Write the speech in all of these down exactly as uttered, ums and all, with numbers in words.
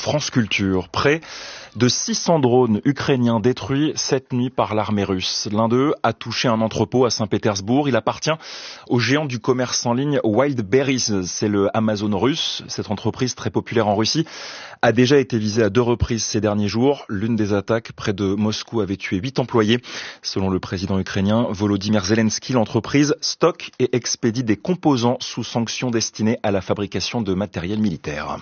France Culture. Près de six cents drones ukrainiens détruits cette nuit par l'armée russe. L'un d'eux a touché un entrepôt à Saint-Pétersbourg. Il appartient au géant du commerce en ligne Wildberries. C'est le Amazon russe. Cette entreprise très populaire en Russie a déjà été visée à deux reprises ces derniers jours. L'une des attaques près de Moscou avait tué huit employés. Selon le président ukrainien Volodymyr Zelensky, l'entreprise stocke et expédie des composants sous sanctions destinés à la fabrication de matériel militaire.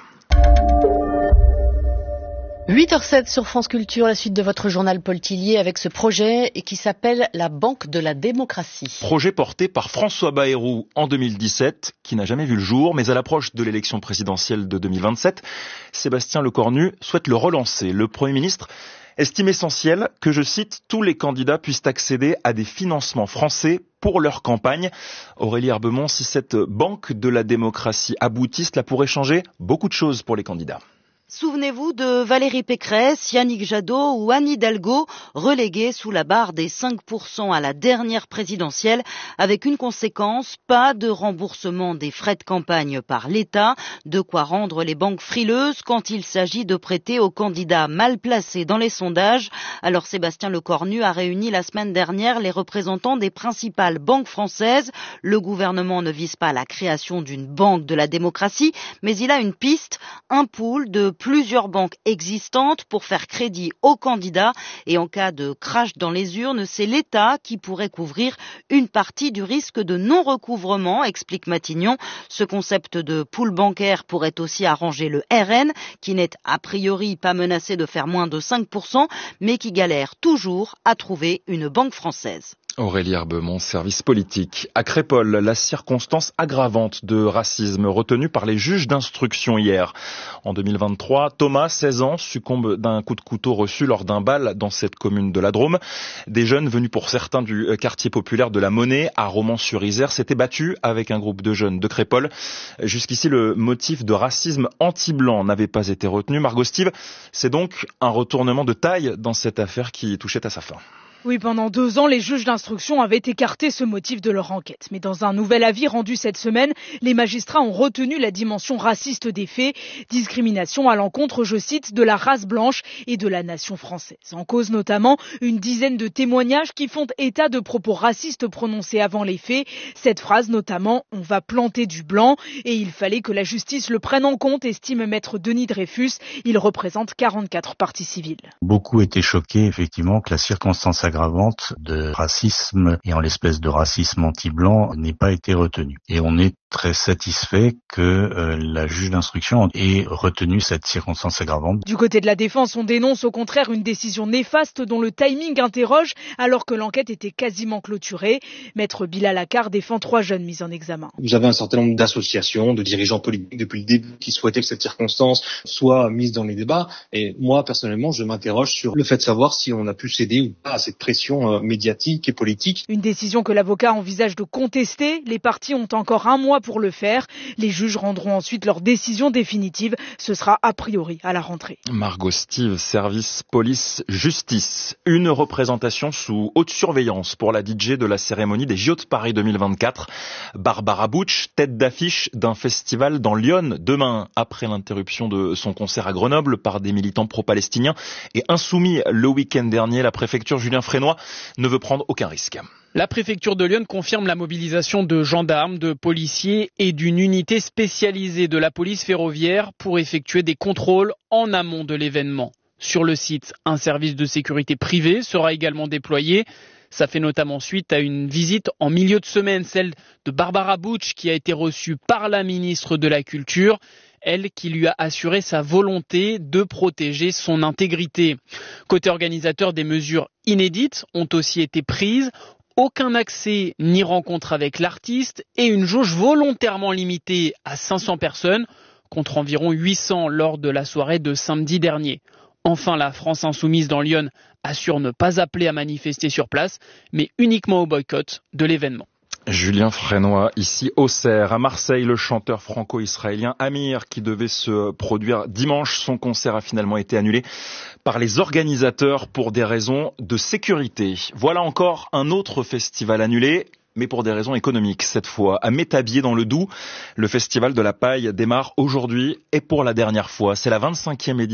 huit heures sept sur France Culture, la suite de votre journal Paul Tillier avec ce projet qui s'appelle la Banque de la démocratie. Projet porté par François Bayrou en deux mille dix-sept, qui n'a jamais vu le jour, mais à l'approche de l'élection présidentielle de deux mille vingt-sept, Sébastien Lecornu souhaite le relancer. Le Premier ministre estime essentiel que, je cite, tous les candidats puissent accéder à des financements français pour leur campagne. Aurélie Herbemont, si cette Banque de la démocratie aboutit, cela pourrait changer beaucoup de choses pour les candidats. Souvenez-vous de Valérie Pécresse, Yannick Jadot ou Anne Hidalgo, relégués sous la barre des cinq pour cent à la dernière présidentielle, avec une conséquence, pas de remboursement des frais de campagne par l'État, de quoi rendre les banques frileuses quand il s'agit de prêter aux candidats mal placés dans les sondages. Alors Sébastien Lecornu a réuni la semaine dernière les représentants des principales banques françaises. Le gouvernement ne vise pas la création d'une banque de la démocratie, mais il a une piste, un pool de plusieurs banques existantes pour faire crédit aux candidats et en cas de crash dans les urnes, c'est l'État qui pourrait couvrir une partie du risque de non-recouvrement, explique Matignon. Ce concept de pool bancaire pourrait aussi arranger le R N, qui n'est a priori pas menacé de faire moins de cinq pour cent, mais qui galère toujours à trouver une banque française. Aurélie Herbemont, service politique. À Crépol, la circonstance aggravante de racisme retenue par les juges d'instruction hier. En deux mille vingt-trois, Thomas, seize ans, succombe d'un coup de couteau reçu lors d'un bal dans cette commune de la Drôme. Des jeunes venus pour certains du quartier populaire de la Monnaie à Romans-sur-Isère s'étaient battus avec un groupe de jeunes de Crépol. Jusqu'ici, le motif de racisme anti-blanc n'avait pas été retenu. Margot Steve, c'est donc un retournement de taille dans cette affaire qui touchait à sa fin. Oui, pendant deux ans, les juges d'instruction avaient écarté ce motif de leur enquête. Mais dans un nouvel avis rendu cette semaine, les magistrats ont retenu la dimension raciste des faits. Discrimination à l'encontre, je cite, de la race blanche et de la nation française. En cause notamment une dizaine de témoignages qui font état de propos racistes prononcés avant les faits. Cette phrase notamment, on va planter du blanc. Et il fallait que la justice le prenne en compte, estime maître Denis Dreyfus. Il représente quarante-quatre parties civiles. Beaucoup étaient choqués, effectivement, que la circonstance aggravante de racisme et en l'espèce de racisme anti-blanc n'ait pas été retenue. Et on est très satisfait que euh, la juge d'instruction ait retenu cette circonstance aggravante. Du côté de la défense, on dénonce au contraire une décision néfaste dont le timing interroge alors que l'enquête était quasiment clôturée. Maître Bilal Akar défend trois jeunes mis en examen. Vous avez un certain nombre d'associations, de dirigeants politiques depuis le début qui souhaitaient que cette circonstance soit mise dans les débats. Et moi, personnellement, je m'interroge sur le fait de savoir si on a pu céder ou pas à cette pression médiatique et politique. Une décision que l'avocat envisage de contester. Les parties ont encore un mois pour le faire. Les juges rendront ensuite leur décision définitive. Ce sera a priori à la rentrée. Margot Steve, service police-justice. Une représentation sous haute surveillance pour la D J de la cérémonie des J O de Paris deux mille vingt-quatre. Barbara Butch, tête d'affiche d'un festival dans Lyon demain, après l'interruption de son concert à Grenoble par des militants pro-palestiniens et insoumis le week-end dernier. La préfecture Julien Frénois ne veut prendre aucun risque. La préfecture de Lyon confirme la mobilisation de gendarmes, de policiers et d'une unité spécialisée de la police ferroviaire pour effectuer des contrôles en amont de l'événement. Sur le site, un service de sécurité privé sera également déployé. Ça fait notamment suite à une visite en milieu de semaine, celle de Barbara Butch, qui a été reçue par la ministre de la Culture. Elle qui lui a assuré sa volonté de protéger son intégrité. Côté organisateur, des mesures inédites ont aussi été prises. Aucun accès ni rencontre avec l'artiste et une jauge volontairement limitée à cinq cents personnes contre environ huit cents lors de la soirée de samedi dernier. Enfin, la France insoumise dans Lyon assure ne pas appeler à manifester sur place, mais uniquement au boycott de l'événement. Julien Frénois, ici Auxerre. À Marseille, le chanteur franco-israélien Amir, qui devait se produire dimanche, son concert a finalement été annulé par les organisateurs pour des raisons de sécurité. Voilà encore un autre festival annulé, mais pour des raisons économiques cette fois. À Métabier dans le Doubs, le festival de la paille démarre aujourd'hui et pour la dernière fois. C'est la vingt-cinquième édition.